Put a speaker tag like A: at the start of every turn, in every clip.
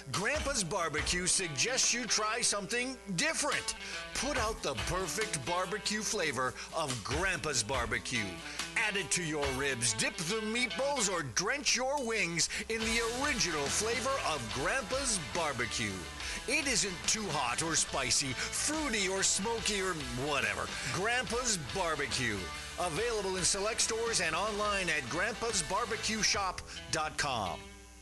A: Grandpa's Barbecue suggests you try something different. Put out the perfect barbecue flavor of Grandpa's Barbecue. Add it to your ribs, dip the meatballs, or drench your wings in the original flavor of Grandpa's Barbecue. It isn't too hot or spicy, fruity or smoky or whatever. Grandpa's Barbecue. Available in select stores and online at grandpasbarbecueshop.com.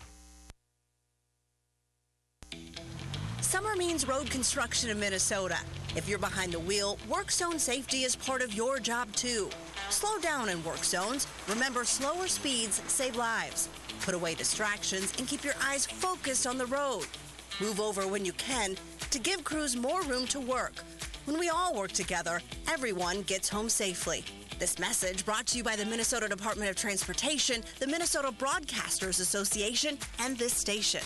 B: Summer means road construction in Minnesota. If you're behind the wheel, work zone safety is part of your job too. Slow down in work zones. Remember, slower speeds save lives. Put away distractions and keep your eyes focused on the road. Move over when you can to give crews more room to work. When we all work together, everyone gets home safely. This message brought to you by the Minnesota Department of Transportation, the Minnesota Broadcasters Association, and this station.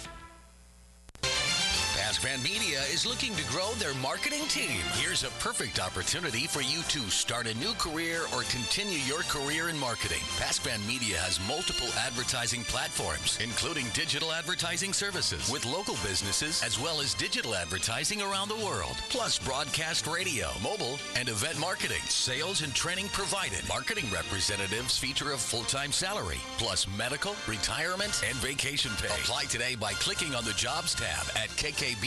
C: Paspan Media is looking to grow their marketing team. Here's a perfect opportunity for you to start a new career or continue your career in marketing. Paspan Media has multiple advertising platforms, including digital advertising services with local businesses, as well as digital advertising around the world, plus broadcast radio, mobile, and event marketing. Sales and training provided. Marketing representatives feature a full-time salary, plus medical, retirement, and vacation pay. Apply today by clicking on the Jobs tab at kkbj.com.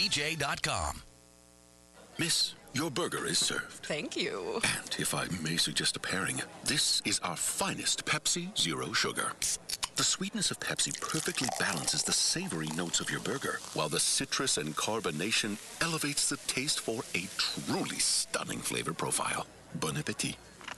D: Miss, your burger is served.
E: Thank you.
D: And if I may suggest a pairing, this is our finest Pepsi Zero Sugar. The sweetness of Pepsi perfectly balances the savory notes of your burger, while the citrus and carbonation elevates the taste for a truly stunning flavor profile. Bon appetit.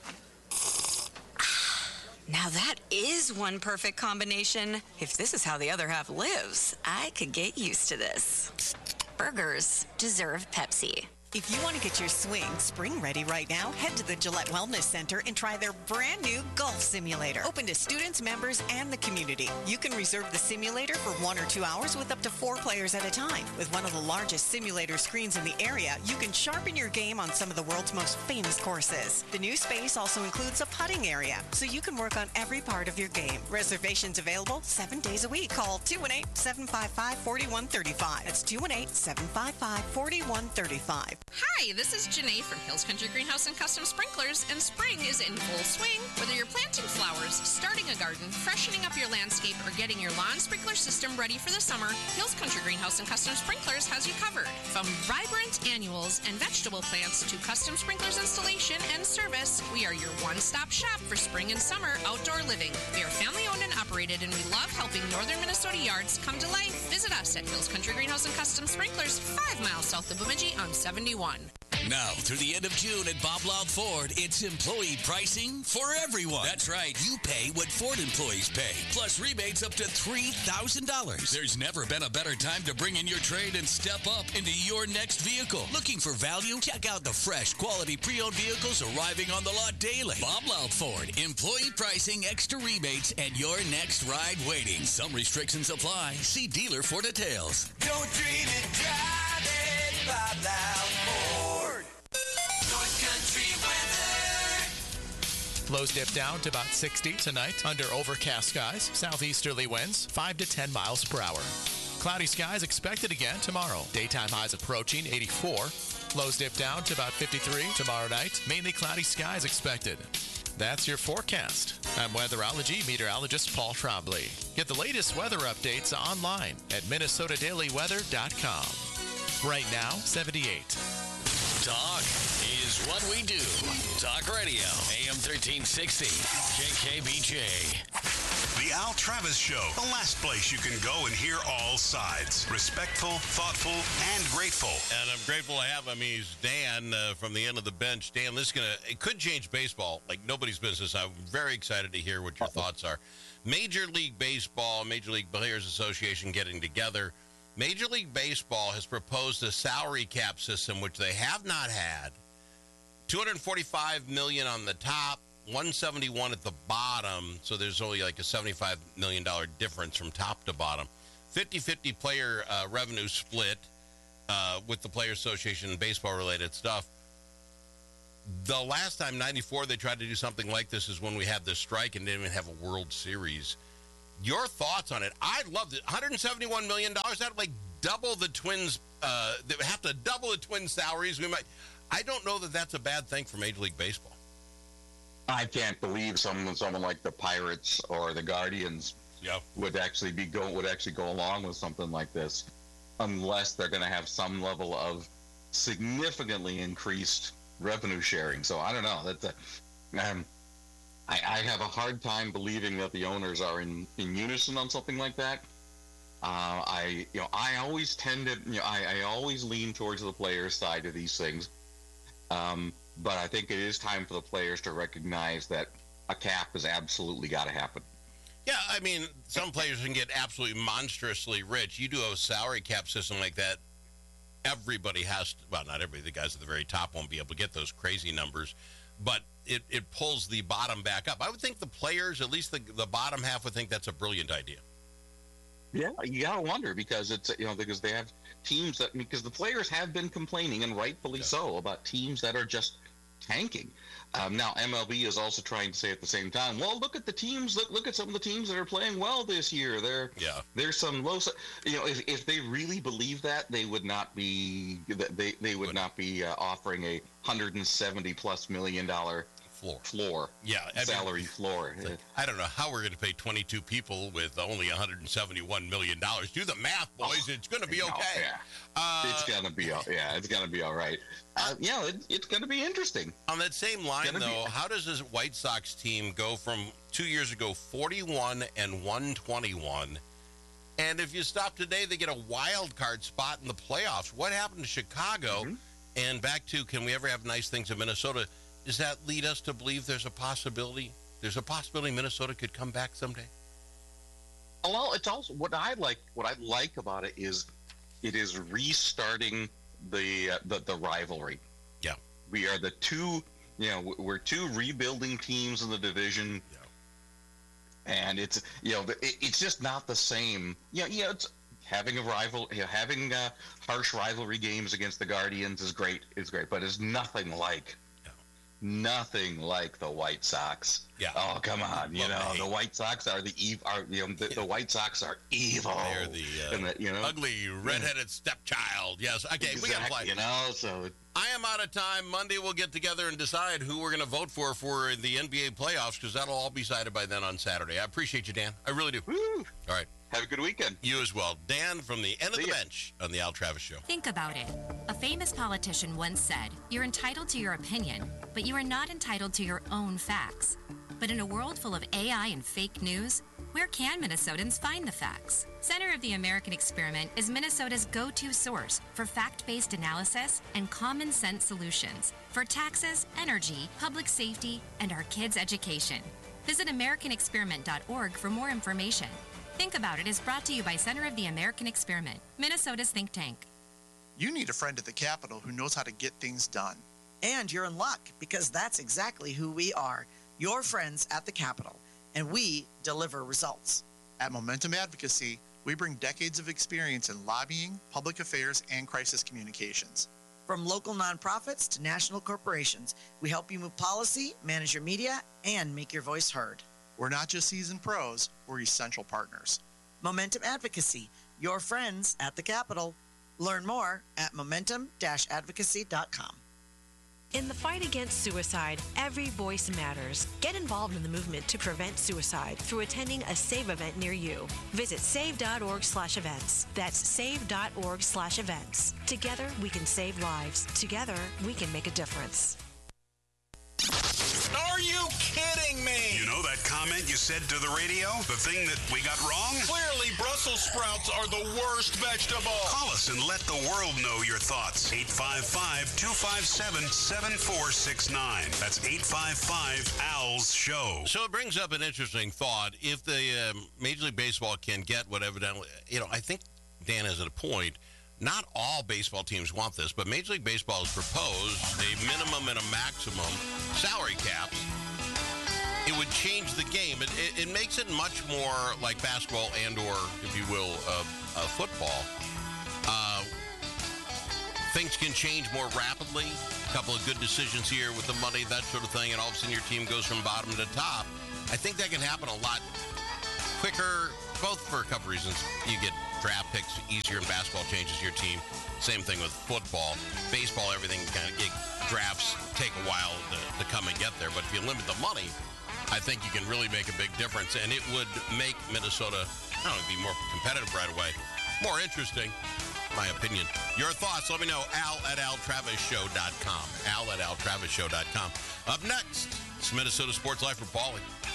E: Now that is one perfect combination. If this is how the other half lives, I could get used to this. Burgers deserve Pepsi.
F: If you want to get your swing spring ready right now, head to the Gillette Wellness Center and try their brand new golf simulator. Open to students, members, and the community. You can reserve the simulator for 1 or 2 hours with up to 4 players at a time. With one of the largest simulator screens in the area, you can sharpen your game on some of the world's most famous courses. The new space also includes a putting area, so you can work on every part of your game. Reservations available 7 days a week. Call 218-755-4135. That's 218-755-4135.
G: Hi, this is Janae from Hills Country Greenhouse and Custom Sprinklers, and spring is in full swing. Whether you're planting flowers, starting a garden, freshening up your landscape, or getting your lawn sprinkler system ready for the summer, Hills Country Greenhouse and Custom Sprinklers has you covered. From vibrant annuals and vegetable plants to custom sprinklers installation and service, we are your one-stop shop for spring and summer outdoor living. We are family-owned and operated, and we love helping northern Minnesota yards come to life. Visit us at Hills Country Greenhouse and Custom Sprinklers, 5 miles south of Bemidji on 71.
C: Now, through the end of June at Bob Loud Ford, it's employee pricing for everyone. That's right. You pay what Ford employees pay, plus rebates up to $3,000. There's never been a better time to bring in your trade and step up into your next vehicle. Looking for value? Check out the fresh, quality pre-owned vehicles arriving on the lot daily. Bob Loud Ford. Employee pricing, extra rebates, and your next ride waiting. Some restrictions apply. See dealer for details.
H: Don't dream it, drive it, Bob Loud Ford. North Country weather.
I: Lows dip down to about 60 tonight under overcast skies. Southeasterly winds 5 to 10 miles per hour. Cloudy skies expected again tomorrow. Daytime highs approaching 84. Lows dip down to about 53 tomorrow night. Mainly cloudy skies expected. That's your forecast. I'm weatherology meteorologist Paul Trombley. Get the latest weather updates online at minnesotadailyweather.com. Right now, 78.
C: Talk is what we do. Talk Radio, AM 1360, KKBJ.
J: The Al Travis Show, the last place you can go and hear all sides. Respectful, thoughtful, and grateful.
K: And I'm grateful to have him. He's Dan from the end of the bench. Dan, this is it could change baseball like nobody's business. I'm very excited to hear what your thoughts are. Major League Baseball, Major League Players Association getting together. Major League Baseball has proposed a salary cap system, which they have not had. $245 million on the top, $171 at the bottom, so there's only like a $75 million difference from top to bottom. 50-50 player revenue split with the Players Association and baseball-related stuff. The last time, 94, they tried to do something like this is when we had this strike and didn't even have a World Series. Your thoughts on it? I loved it. $171 million, that like double the Twins. They have to double the Twins' salaries. I don't know that that's a bad thing for Major League Baseball.
L: I can't believe someone like the Pirates or the Guardians would actually go along with something like this, unless they're going to have some level of significantly increased revenue sharing. So I don't know. I have a hard time believing that the owners are in unison on something like that. I always tend to, I always lean towards the players' side of these things. But I think it is time for the players to recognize that a cap has absolutely got to happen.
K: Yeah, I mean, some players can get absolutely monstrously rich. You do a salary cap system like that, everybody has to, well, not everybody, the guys at the very top won't be able to get those crazy numbers, but it pulls the bottom back up. I would think the players, at least the bottom half, would think that's a brilliant idea.
L: Yeah, you gotta wonder, because it's, because they have teams because the players have been complaining, and rightfully so, about teams that are just tanking. Now MLB is also trying to say at the same time, well, look at the teams, look at some of the teams that are playing well this year. There's some low, if they really believe that, they would not be offering a $170+ million floor.
K: Yeah,
L: salary floor.
K: I don't know how we're going to pay 22 people with only $171 million. Do the math, boys. It's going to be okay.
L: It's going to be all right. It's going to be interesting.
K: On that same line, though, how does this White Sox team go from 2 years ago 41 and 121, and if you stop today, they get a wild card spot in the playoffs? What happened to Chicago? Mm-hmm. And back to, can we ever have nice things in Minnesota? Does that lead us to believe there's a possibility Minnesota could come back someday?
L: Well, it's also what I like about it is restarting the rivalry.
K: Yeah.
L: We are we're two rebuilding teams in the division. Yeah. And it's just not the same. It's having having harsh rivalry games against the Guardians is great. It's great, but it's nothing like the White Sox.
K: Yeah.
L: Oh, come on. The White Sox are the White Sox are evil.
K: They're the ugly redheaded stepchild. Yes. Okay.
L: Exactly,
K: we got to play.
L: So
K: I am out of time. Monday we'll get together and decide who we're going to vote for the NBA playoffs, because that'll all be decided by then on Saturday. I appreciate you, Dan. I really do.
L: Woo.
K: All right.
L: Have a good weekend.
K: You as well. Dan from the end of the bench on the Al Travis Show.
M: Think about it. A famous politician once said, "You're entitled to your opinion, but you are not entitled to your own facts." But in a world full of AI and fake news, where can Minnesotans find the facts? Center of the American Experiment is Minnesota's go-to source for fact-based analysis and common sense solutions for taxes, energy, public safety, and our kids' education. Visit AmericanExperiment.org for more information. Think About It is brought to you by Center of the American Experiment, Minnesota's think tank.
N: You need a friend at the Capitol who knows how to get things done.
O: And you're in luck, because that's exactly who we are, your friends at the Capitol, and we deliver results.
N: At Momentum Advocacy, we bring decades of experience in lobbying, public affairs, and crisis communications.
O: From local nonprofits to national corporations, we help you move policy, manage your media, and make your voice heard.
N: We're not just seasoned pros, we're essential partners.
O: Momentum Advocacy, your friends at the Capitol. Learn more at momentum-advocacy.com.
P: In the fight against suicide, every voice matters. Get involved in the movement to prevent suicide through attending a SAVE event near you. Visit save.org/events. That's save.org/events. Together, we can save lives. Together, we can make a difference.
J: Are you kidding me? You know that comment you said to the radio? The thing that we got wrong?
Q: Clearly, Brussels sprouts are the worst vegetable.
J: Call us and let the world know your thoughts. 855-257-7469. That's 855-ALS-SHOW.
K: So it brings up an interesting thought. If the Major League Baseball can get what evidently, I think Dan is at a point. Not all baseball teams want this, but Major League Baseball has proposed a minimum and a maximum salary caps. It would change the game. It makes it much more like basketball and or, if you will, football. Things can change more rapidly. A couple of good decisions here with the money, that sort of thing, and all of a sudden your team goes from bottom to top. I think that can happen a lot quicker, both for a couple reasons. You get draft picks easier in basketball, changes your team. Same thing with football. Baseball, everything kind of drafts take a while to come and get there. But if you limit the money, I think you can really make a big difference. And it would make Minnesota, I don't know, be more competitive right away. More interesting, my opinion. Your thoughts, let me know. Al@AlTravisShow.com. Al@AlTravisShow.com. Up next, it's Minnesota Sports Life for Paulie.